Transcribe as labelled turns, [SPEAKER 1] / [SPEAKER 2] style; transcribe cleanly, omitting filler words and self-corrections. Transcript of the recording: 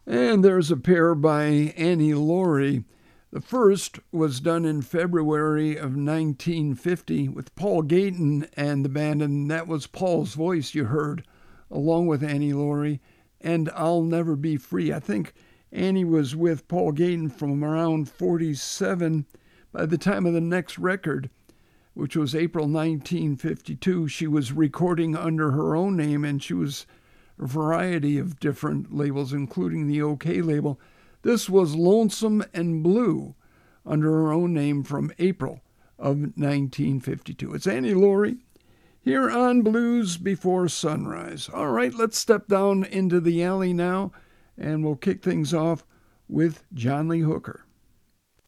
[SPEAKER 1] And there's a pair by Annie Laurie. The first was done in February of 1950 with Paul Gayton and the band, and that was Paul's voice you heard, along with Annie Laurie, and I'll Never Be Free. I think Annie was with Paul Gayton from around 47. By the time of the next record, which was April 1952, she was recording under her own name, and she was a variety of different labels, including the OK label. This was Lonesome and Blue under her own name from April of 1952. It's Annie Laurie here on Blues Before Sunrise. All right, let's step down into the alley now, and we'll kick things off with John Lee Hooker.